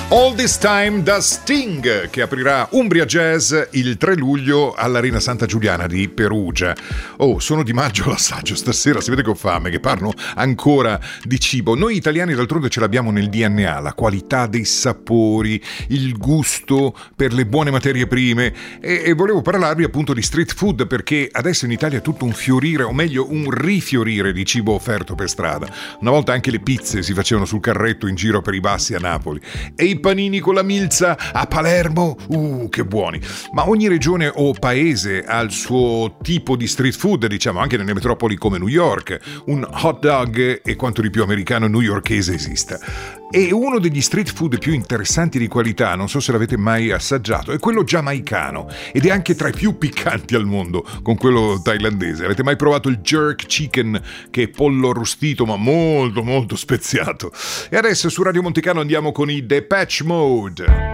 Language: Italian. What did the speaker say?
All This Time da Sting, che aprirà Umbria Jazz il 3 luglio all'Arena Santa Giuliana di Perugia. Oh, sono di maggio l'assaggio stasera, si vede che ho fame, che parlo ancora di cibo. Noi italiani d'altronde ce l'abbiamo nel DNA, la qualità dei sapori, il gusto per le buone materie prime e volevo parlarvi appunto di street food, perché adesso in Italia è tutto un fiorire, o meglio un rifiorire di cibo offerto per strada. Una volta anche le pizze si facevano sul carretto in giro per i bassi a Napoli e i panini con la milza a Palermo, che buoni. Ma ogni regione o paese ha il suo tipo di street food, diciamo, anche nelle metropoli come New York. Un hot dog e quanto di più americano newyorkese esista. E uno degli street food più interessanti di qualità, non so se l'avete mai assaggiato, è quello giamaicano ed è anche tra i più piccanti al mondo con quello thailandese. Avete mai provato il jerk chicken, che è pollo arrostito ma molto molto speziato? E adesso su Radio Monte Carlo andiamo con i Depeche Mode.